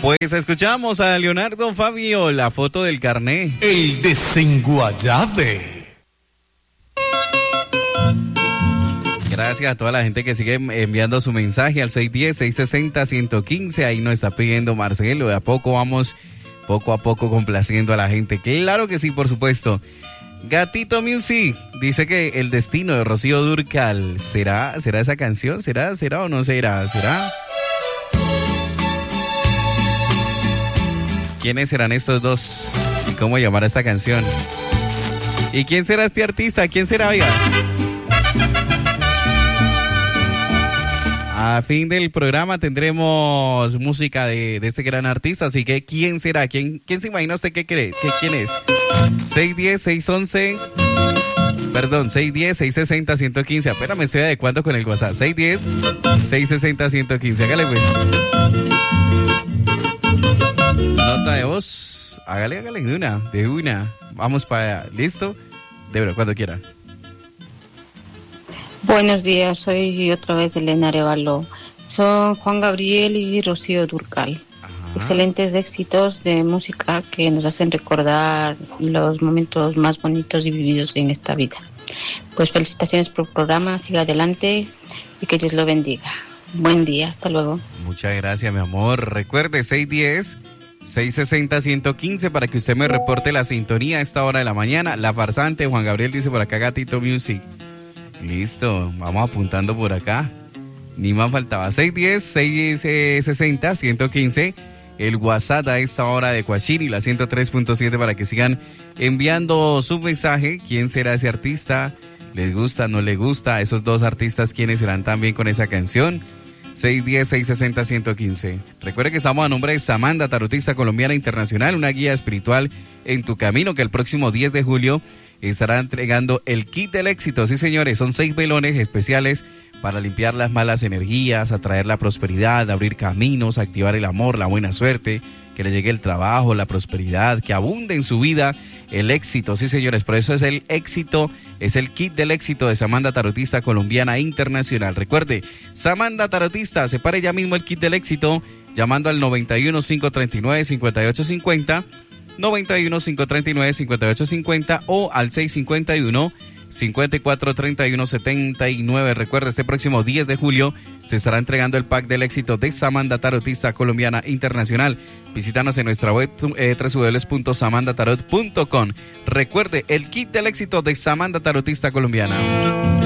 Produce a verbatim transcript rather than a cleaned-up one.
Pues escuchamos a Leonardo Fabio, la foto del carné. El desenguayade. Gracias a toda la gente que sigue enviando su mensaje al seis uno cero, seis seis cero, uno uno cinco. Ahí nos está pidiendo Marcelo. De a poco vamos, poco a poco complaciendo a la gente. Claro que sí, por supuesto. Gatito Music dice que El Destino de Rocío Dúrcal. ¿Será, será esa canción? ¿Será, será o no será? ¿Será? ¿Quiénes serán estos dos? ¿Y cómo llamar a esta canción? ¿Y quién será este artista? ¿Quién será, oiga? A fin del programa tendremos música de, de este gran artista, así que ¿quién será? ¿Quién, quién se imagina usted que cree? ¿Qué, ¿Quién es? seis uno cero, seis uno uno, perdón, seis uno cero, seis seis cero, uno uno cinco. Espérame, estoy adecuando con el WhatsApp. seis uno cero, seis seis cero, uno uno cinco. Hágale pues. Nota de voz. Hágale, hágale de una, de una. Vamos para allá. ¿Listo? De verdad, cuando quiera. Buenos días, soy otra vez Elena Arevalo. Son Juan Gabriel y Rocío Dúrcal. Ajá. Excelentes éxitos de música que nos hacen recordar los momentos más bonitos y vividos en esta vida. Pues felicitaciones por el programa, siga adelante y que Dios lo bendiga. Buen día, hasta luego. Muchas gracias, mi amor. Recuerde, seis uno cero, seis seis cero, uno uno cinco para que usted me reporte la sintonía a esta hora de la mañana. La farsante, Juan Gabriel dice por acá, Gatito Music. Listo, vamos apuntando por acá. Ni más faltaba. seis uno cero, seis seis cero, uno uno cinco. El WhatsApp a esta hora de Coachini, la ciento tres punto siete, para que sigan enviando su mensaje. ¿Quién será ese artista? ¿Les gusta, no les gusta? Esos dos artistas, ¿quiénes serán también con esa canción? seis uno cero, seis seis cero, uno uno cinco. Recuerde que estamos a nombre de Samanda, tarotista colombiana internacional, una guía espiritual en tu camino, que el próximo diez de julio estará entregando el kit del éxito. Sí, señores, son seis velones especiales para limpiar las malas energías, atraer la prosperidad, abrir caminos, activar el amor, la buena suerte, que le llegue el trabajo, la prosperidad, que abunde en su vida el éxito. Sí, señores, por eso es el éxito, es el kit del éxito de Samanda, tarotista colombiana internacional. Recuerde, Samanda Tarotista, separe ya mismo el kit del éxito llamando al noventa y uno, cinco treinta y nueve, cincuenta y ocho cincuenta, noventa y uno, cinco treinta y nueve, cincuenta y ocho cincuenta o al seis cincuenta y uno, cincuenta y cuatro treinta y uno setenta y nueve. Recuerda, este próximo diez de julio se estará entregando el pack del éxito de Samanda, tarotista colombiana internacional. Visítanos en nuestra web eh, doble u doble u doble u punto samanda tarot punto com. Recuerde, el kit del éxito de Samanda, tarotista colombiana.